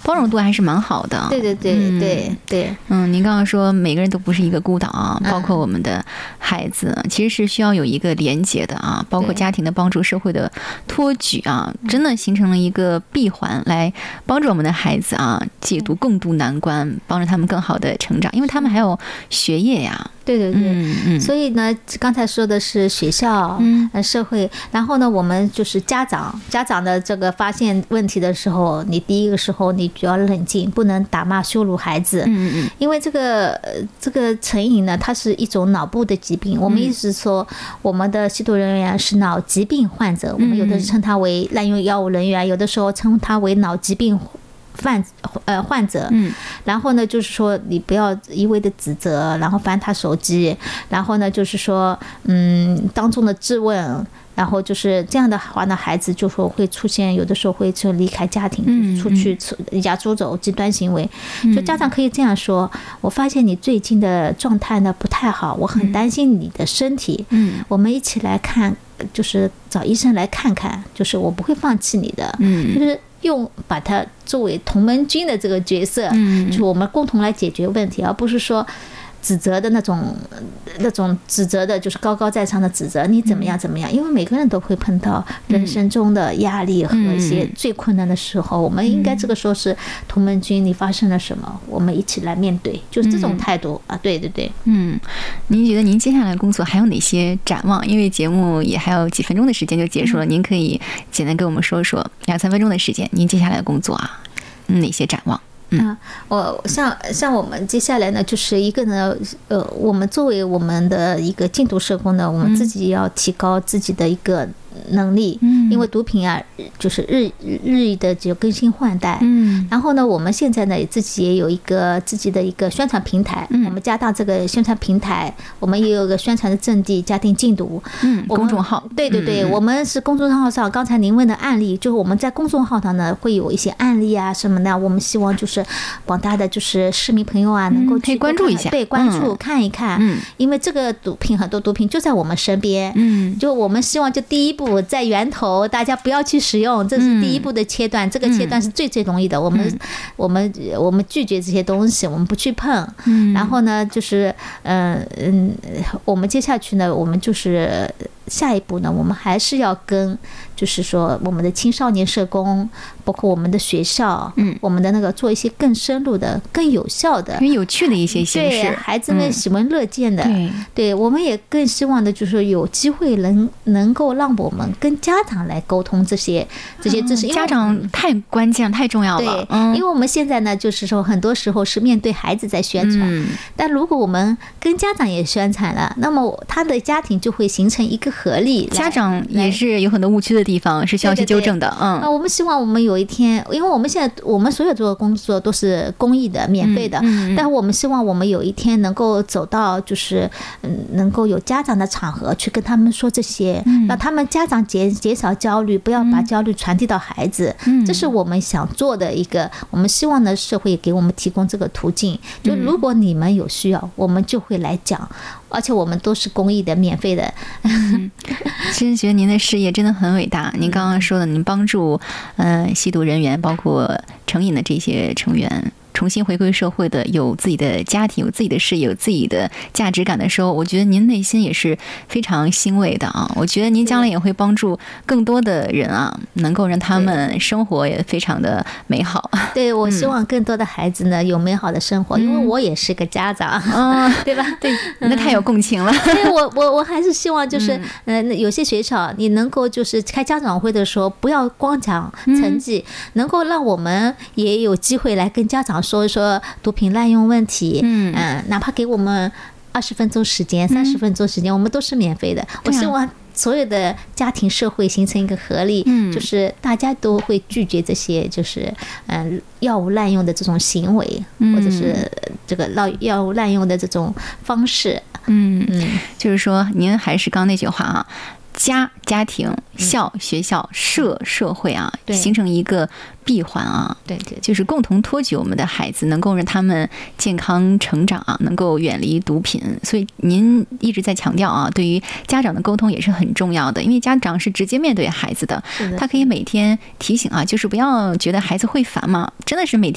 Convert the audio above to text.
包容度还是蛮好的。 对对对对对。 您刚刚说每个人都不是一个孤岛啊，包括我们的孩子，其实是需要有一个连结的啊，包括家庭的帮助、社会的托举啊，真的形成了一个闭环，来帮助我们的孩子啊解读共度难关，帮助他们更好的成长，因为他们还有学业呀。 对对对，所以呢，刚才说的是学校、社会，然后呢，我们就是家长的这个发现问题的时候，你第一个时候你就要冷静，不能打骂羞辱孩子，因为这个成瘾呢，它是一种脑部的疾病。我们一直说我们的吸毒人员是脑疾病患者，我们有的称他为滥用药物人员，有的时候称他为脑疾病患者，然后呢，就是说你不要一味的指责，然后翻他手机，然后呢，就是说，当众的质问，然后就是这样的话呢，孩子就说会出现，有的时候会就离开家庭，就是出去离家出走，极端行为。就家长可以这样说：我发现你最近的状态呢不太好，我很担心你的身体，我们一起来看，就是找医生来看看，就是我不会放弃你的，就是把它作为同门军的这个角色，就是我们共同来解决问题，而不是说指责的那种指责的，就是高高在上的指责你怎么样怎么样。因为每个人都会碰到人生中的压力和一些最困难的时候，我们应该这个时候是同门军，你发生了什么，我们一起来面对，就是这种态度啊。对对对。 您觉得您接下来的工作还有哪些展望？因为节目也还有几分钟的时间就结束了，您可以简单跟我们说说2-3分钟的时间，您接下来的工作啊，哪些展望？ 像我们接下来呢，就是一个呢，我们作为我们的一个禁毒社工呢，我们自己要提高自己的一个能力，因为毒品啊，就是日益的就更新换代。然后呢，我们现在呢自己也有一个自己的一个宣传平台，我们加大这个宣传平台，我们也有个宣传的阵地，家庭禁毒， 公众号。 对对对，我们是公众号上，刚才您问的案例，就是我们在公众号上呢会有一些案例啊什么的，我们希望就是广大的就是市民朋友啊能够可以关注一下， 对，关注看一看，因为这个毒品很多毒品就在我们身边，就我们希望就第一步在源头，大家不要去使用，这是第一步的切断，这个切断是最容易的。我们拒绝这些东西，我们不去碰。然后呢，就是我们接下去呢，我们就是下一步呢，我们还是要跟，就是说我们的青少年社工，包括我们的学校，我们的那个做一些更深入的、更有效的、 很有趣的一些形式， 对孩子们喜闻乐见的。对，我们也更希望的就是有机会能够让我们跟家长来沟通这些知识， 家长太关键、太重要了。 对，因为我们现在呢，就是说很多时候是面对孩子在宣传，但如果我们跟家长也宣传了，那么他的家庭就会形成一个合力。 家长也是有很多误区的地方，是需要去纠正的。 我们希望我们有一天，因为我们现在我们所有做的工作都是公益的、免费的，但我们希望我们有一天能够走到，就是能够有家长的场合去跟他们说这些，让他们家长减少焦虑，不要把焦虑传递到孩子。这是我们想做的一个，我们希望呢社会给我们提供这个途径。就如果你们有需要，我们就会来讲，而且我们都是公益的、免费的。 其实觉得您的事业真的很伟大。您刚刚说的，您帮助吸毒人员，包括成瘾的这些成员重新回归社会的，有自己的家庭，有自己的事业，有自己的价值感的时候，我觉得您内心也是非常欣慰的啊！我觉得您将来也会帮助更多的人啊，能够让他们生活也非常的美好。 对，我希望更多的孩子呢有美好的生活，因为我也是个家长，对吧？ 对，那太有共情了。 所以我还是希望就是有些学校你能够就是开家长会的时候，不要光讲成绩，能够让我们也有机会来跟家长说一说毒品滥用问题，哪怕给我们20分钟时间、30分钟时间，我们都是免费的。我希望所有的家庭社会形成一个合力，就是大家都会拒绝这些就是药物滥用的这种行为，或者是这个药物滥用的这种方式。 就是说您还是刚那句话啊，家庭、校、学校、社会啊，形成一个闭环啊， 对对， 就是共同托举我们的孩子，能够让他们健康成长啊，能够远离毒品。所以您一直在强调啊，对于家长的沟通也是很重要的，因为家长是直接面对孩子的，他可以每天提醒啊，就是不要觉得孩子会烦嘛，真的是每